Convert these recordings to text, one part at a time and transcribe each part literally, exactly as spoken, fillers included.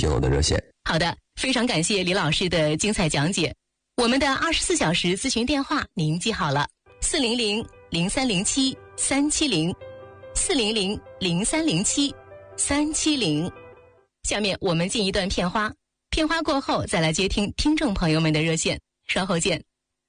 听友的热线。 好的，非常感谢李老师的精彩讲解。我们的二十四小时咨询电话您记好了，四零零零三零七三七零，四零零零三零七三七零。下面我们进一段片花，片花过后再来接听听众朋友们的热线，稍后见。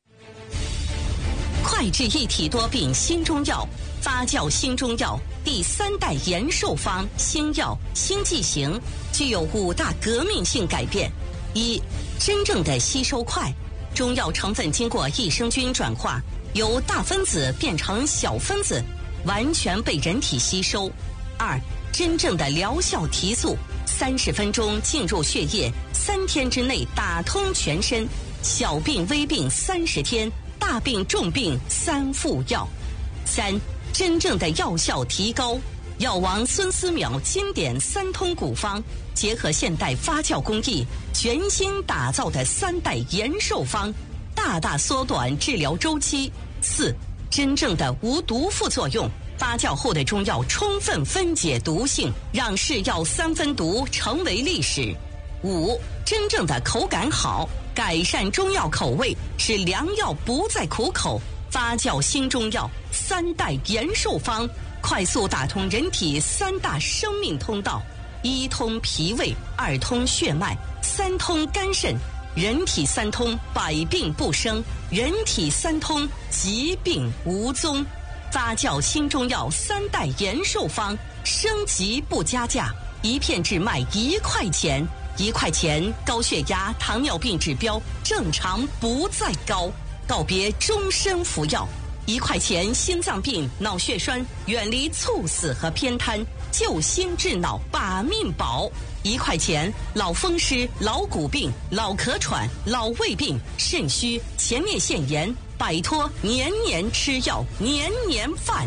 快治一体多病新中药，发酵新中药第三代延寿方新药新剂型具有五大革命性改变：一、真正的吸收快，中药成分经过益生菌转化，由大分子变成小分子，完全被人体吸收；二、真正的疗效提速，三十分钟进入血液，三天之内打通全身，小病微病三十天，大病重病三副药。三、真正的药效提高，药王孙思邈经典三通古方，结合现代发酵工艺，全新打造的三代延寿方，大大缩短治疗周期。四、真正的无毒副作用，发酵后的中药充分分解毒性，让是药三分毒成为历史。五、真正的口感好，改善中药口味，使良药不再苦口。发酵新中药三代延寿方，快速打通人体三大生命通道：一通脾胃，二通血脉，三通肝肾。人体三通，百病不生；人体三通，疾病无踪。发酵新中药三代延寿方，升级不加价，一片只卖一块钱。一块钱，高血压、糖尿病指标正常不再高，告别终身服药。一块钱，心脏病、脑血栓远离猝死和偏瘫，救心治脑把命保。一块钱，老风湿、老骨病、老咳喘、老胃病、肾虚、前列腺炎，摆脱年年吃药、年年犯。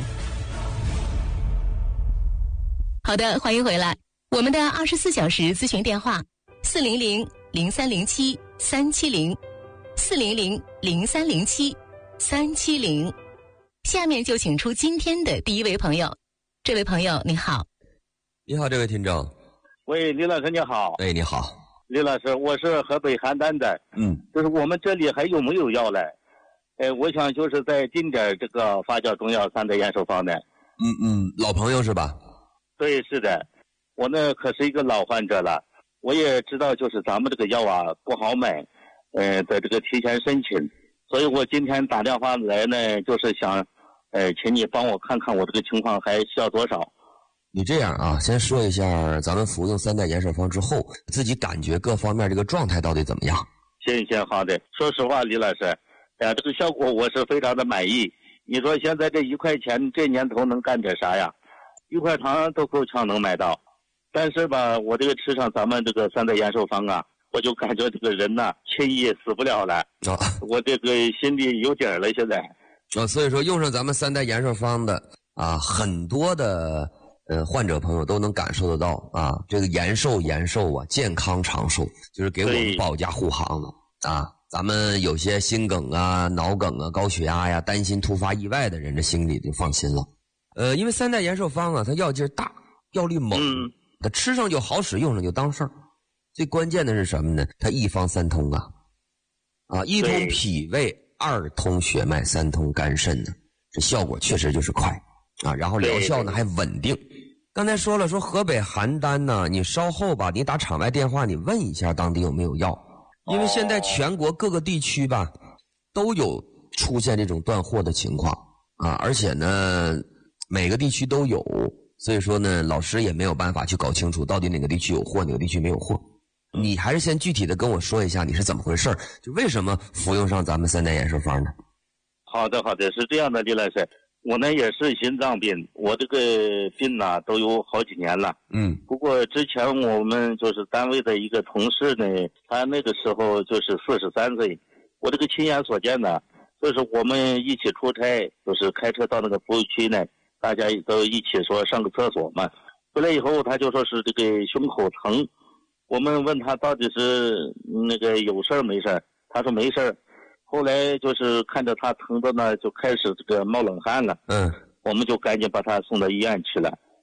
好的，欢迎回来。我们的二十四小时咨询电话：四零零零三零七三七零，四零零零三零七三七零。下面就请出今天的第一位朋友。这位朋友，你好。 你好，这位听众。 喂，李老师你好。 哎，你好。 李老师，我是河北邯郸的。 嗯。 就是我们这里还有没有药嘞？呃，我想就是在进点这个发酵中药三代延寿方的。 嗯嗯，老朋友是吧？ 对，是的。我呢可是一个老患者了，我也知道就是咱们这个药啊不好买，呃，在这个提前申请，所以我今天打电话来呢，就是想，呃，请你帮我看看我这个情况还需要多少。 你这样啊，先说一下咱们服用三代延寿方之后，自己感觉各方面这个状态到底怎么样？ 行行，好的。说实话，李老师，哎呀，这个效果我是非常的满意。你说现在这一块钱这年头能干点啥呀？一块糖都够呛能买到。但是吧，我这个吃上咱们这个三代延寿方啊，我就感觉这个人呐，轻易死不了了。 啊， 我这个心里有底儿了，现在。 啊，所以说用上咱们三代延寿方的啊，很多的呃患者朋友都能感受得到啊，这个延寿延寿啊，健康长寿，就是给我们保驾护航了啊。咱们有些心梗啊、脑梗啊、高血压呀，担心突发意外的人，这心里就放心了。呃，因为三代延寿方啊，它药劲大，药力猛。嗯，它吃上就好使，用上就当事儿。最关键的是什么呢？它一方三通啊，啊，一通脾胃，二通血脉，三通肝肾呢，这效果确实就是快啊。然后疗效呢还稳定。刚才说了，说河北邯郸呢，你稍后吧，你打场外电话，你问一下当地有没有药，因为现在全国各个地区吧都有出现这种断货的情况啊，而且呢每个地区都有。所以说呢，老师也没有办法去搞清楚到底哪个地区有货，哪个地区没有货。你还是先具体的跟我说一下你是怎么回事，就为什么服用上咱们三代延寿方呢？ 好的，好的，是这样的，李老师，我呢也是心脏病，我这个病呢都有好几年了。嗯。不过之前我们就是单位的一个同事呢，他那个时候就是四十三岁，我这个亲眼所见呢，就是我们一起出差，就是开车到那个服务区呢。大家都一起说上个厕所嘛，回来以后他就说是这个胸口疼，我们问他到底是那个有事儿没事儿，他说没事儿。后来就是看着他疼的呢，就开始这个冒冷汗了，嗯，我们就赶紧把他送到医院去了。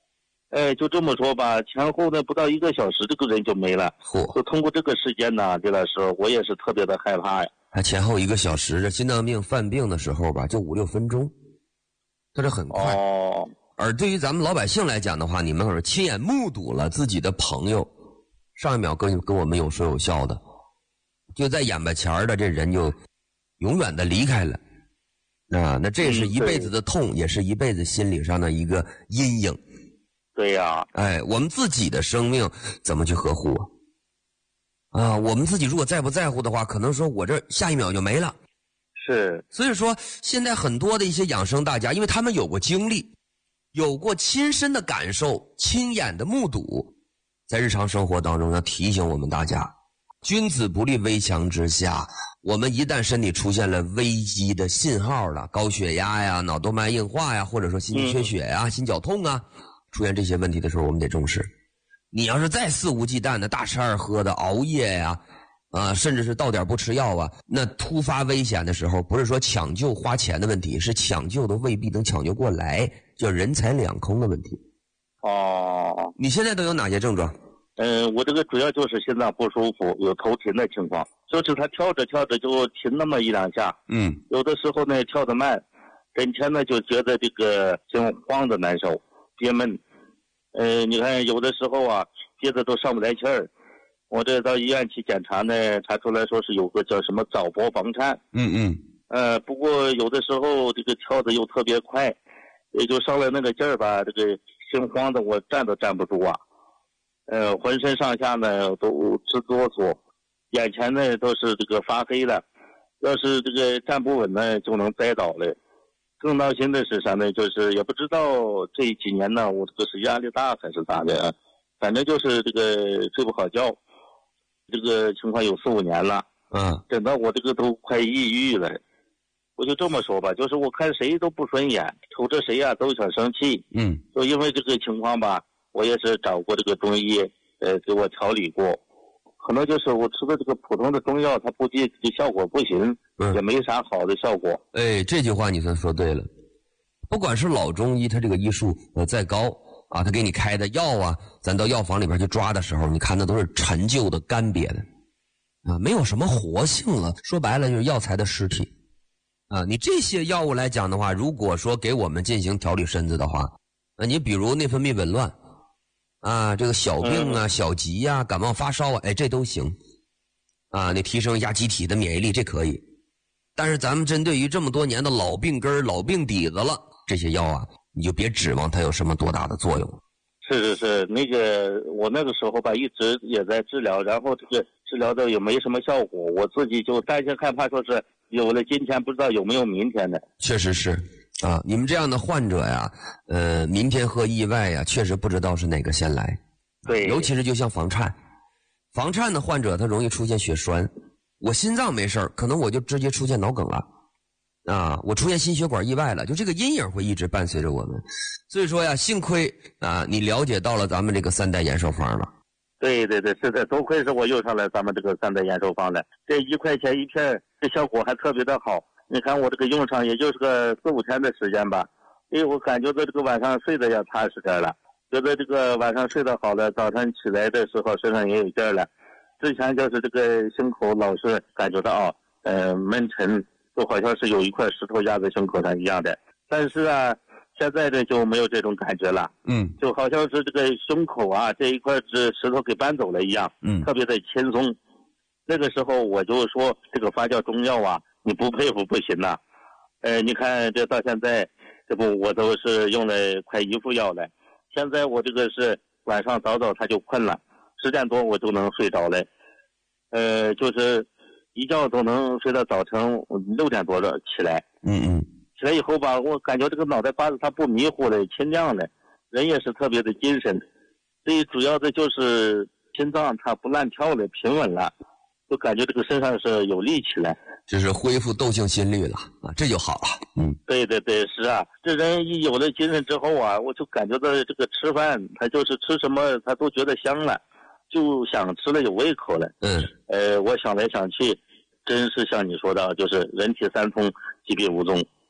呃，就这么说吧，前后呢不到一个小时，这个人就没了。 嚯！ 就通过这个时间呢，李老师，我也是特别的害怕呀。 他前后一个小时，这心脏病犯病的时候吧，就五六分钟，他这很快。 哦。 而对于咱们老百姓来讲的话，你们可是亲眼目睹了自己的朋友，上一秒跟跟我们有说有笑的，就在眼巴前的这人就永远的离开了。啊，那这是一辈子的痛，嗯、也是一辈子心理上的一个阴影。 对呀、啊， 哎，我们自己的生命怎么去呵护啊？啊，我们自己如果再不在乎的话，可能说我这下一秒就没了。 是， 所以说现在很多的一些养生大家，因为他们有过经历，有过亲身的感受，亲眼的目睹，在日常生活当中要提醒我们大家，君子不立危墙之下。我们一旦身体出现了危机的信号了，高血压呀、脑动脉硬化呀，或者说心肌缺血呀、嗯、心绞痛啊，出现这些问题的时候，我们得重视。你要是再肆无忌惮的大吃二喝的熬夜呀，啊，甚至是到点不吃药啊，那突发危险的时候，不是说抢救花钱的问题，是抢救都未必能抢救过来，叫人财两空的问题。 哦， 你现在都有哪些症状？ 嗯、呃，我这个主要就是心脏不舒服，有头停的情况，就是他跳着跳着就停那么一两下。 嗯， 有的时候呢跳得慢，跟前呢就觉得这个心慌的难受，憋闷。呃，你看有的时候啊，憋得都上不来气儿。我这到医院去检查呢，查出来说是有个叫什么早搏房颤。 嗯嗯。 呃，不过有的时候这个跳的又特别快，也就上了那个劲儿吧，这个心慌的我站都站不住啊。呃，浑身上下呢都直哆嗦，眼前呢都是这个发黑了，要是这个站不稳呢就能栽倒了。更闹心的是啥呢？就是也不知道这几年呢我这个是压力大还是咋的啊，反正就是这个睡不好觉，这个情况有四五年了。 嗯， 整到我这个都快抑郁了。我就这么说吧，就是我看谁都不顺眼，瞅着谁啊都想生气。 嗯， 就因为这个情况吧，我也是找过这个中医，呃，给我调理过，可能就是我吃的这个普通的中药，它估计这个效果不行，嗯、也没啥好的效果。 哎，这句话你算说对了。不管是老中医，他这个医术呃再高啊，他给你开的药啊，咱到药房里边去抓的时候，你看那都是陈旧的、干瘪的，啊，没有什么活性了。说白了就是药材的尸体。啊，你这些药物来讲的话，如果说给我们进行调理身子的话，啊，你比如内分泌紊乱。啊，这个小病啊、小疾呀、啊、感冒发烧啊，哎，这都行。啊，你提升一下机体的免疫力，这可以。但是咱们针对于这么多年的老病根、老病底子了，这些药啊，你就别指望它有什么多大的作用。 是是是，那个我那个时候吧，一直也在治疗，然后这个治疗的也没什么效果，我自己就担心害怕，说是有了今天不知道有没有明天的。 确实是。啊，你们这样的患者呀，呃，明天和意外呀，确实不知道是哪个先来。 对， 尤其是就像房颤，房颤的患者他容易出现血栓。我心脏没事儿，可能我就直接出现脑梗了。啊，我出现心血管意外了，就这个阴影会一直伴随着我们。所以说呀，幸亏啊，你了解到了咱们这个三代延寿方了。 对对对，是的，多亏是我用上了咱们这个三代延寿方了，这一块钱一片，这效果还特别的好。你看我这个用上也就是个四五天的时间吧，因为我感觉到这个晚上睡得要踏实点了，觉得这个晚上睡得好了，早上起来的时候身上也有劲儿了。之前就是这个胸口老是感觉到啊，呃闷沉，就好像是有一块石头压在胸口上一样的。但是啊，现在呢就没有这种感觉了， 嗯， 就好像是这个胸口啊这一块石头给搬走了一样， 嗯， 特别的轻松。那个时候我就说这个发酵中药啊，你不佩服不行呐、啊。呃，你看这到现在，这不我都是用了快一副药了。现在我这个是晚上早早他就困了，十点多我就能睡着了，呃，就是一觉都能睡到早晨六点多了起来。 嗯嗯。 起来以后吧，我感觉这个脑袋瓜子它不迷糊了，清亮了，人也是特别的精神。最主要的就是心脏它不乱跳了，平稳了。就感觉这个身上是有力气了， 就是恢复窦性心律了啊，这就好了。嗯， 对对对，是啊，这人一有了精神之后啊，我就感觉到这个吃饭，他就是吃什么他都觉得香了，就想吃了有胃口了。 嗯， 呃，我想来想去，真是像你说的，就是人体三通，疾病无踪。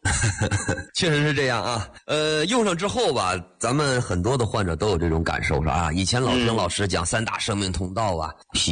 确实是这样啊。呃，用上之后吧，咱们很多的患者都有这种感受，是吧？以前老听老师讲三大生命通道啊，